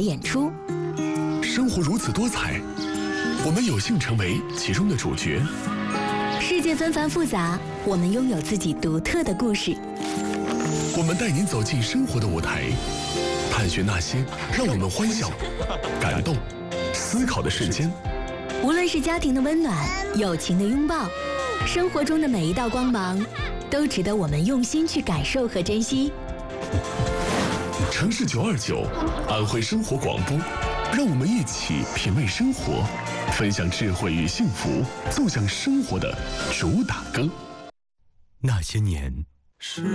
演出。 生活如此多彩，我们有幸成为其中的主角。 世界纷繁复杂，我们拥有自己独特的故事。 我们带您走进生活的舞台，探寻那些让我们欢笑、感动、思考的瞬间。 无论是家庭的温暖、友情的拥抱，生活中的每一道光芒，都值得我们用心去感受和珍惜。 城市929，安徽生活广播，让我们一起品味生活，分享智慧与幸福，奏响生活的主打歌。 那些年。